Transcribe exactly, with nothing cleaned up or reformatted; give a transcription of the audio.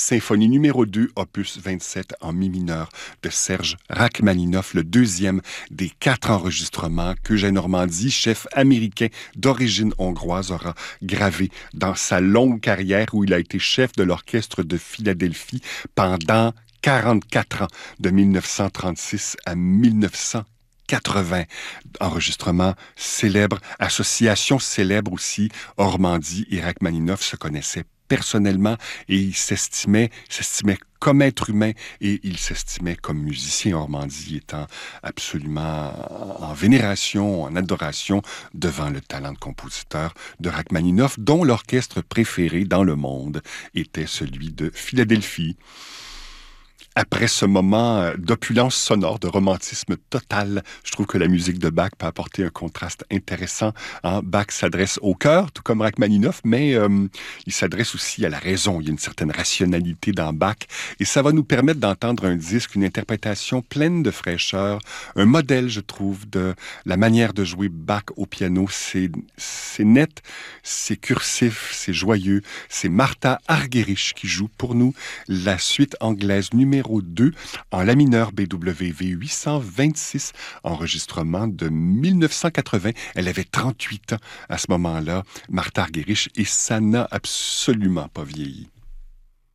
symphonie numéro deux, opus vingt-sept en mi mineur de Serge Rachmaninoff, le deuxième des quatre enregistrements qu'Eugène Ormandy, chef américain d'origine hongroise, aura gravé dans sa longue carrière où il a été chef de l'orchestre de Philadelphie pendant quarante-quatre ans, de mille neuf cent trente-six à mille neuf cent quatre-vingts. Enregistrement célèbre, association célèbre aussi. Ormandy et Rachmaninoff se connaissaient personnellement et ils s'estimaient, s'estimaient comme être humain et il s'estimait comme musicien. Ormandy étant absolument en vénération, en adoration devant le talent de compositeur de Rachmaninoff, dont l'orchestre préféré dans le monde était celui de Philadelphie. Après ce moment d'opulence sonore, de romantisme total, je trouve que la musique de Bach peut apporter un contraste intéressant. Hein? Bach s'adresse au cœur, tout comme Rachmaninoff, mais euh, il s'adresse aussi à la raison. Il y a une certaine rationalité dans Bach et ça va nous permettre d'entendre un disque, une interprétation pleine de fraîcheur, un modèle, je trouve, de la manière de jouer Bach au piano. C'est, c'est net, c'est cursif, c'est joyeux. C'est Martha Argerich qui joue pour nous la suite anglaise numéro deux en la mineur B W V huit cent vingt-six, enregistrement de mille neuf cent quatre-vingts. Elle avait trente-huit ans à ce moment-là, Martha Argerich, et ça n'a absolument pas vieilli.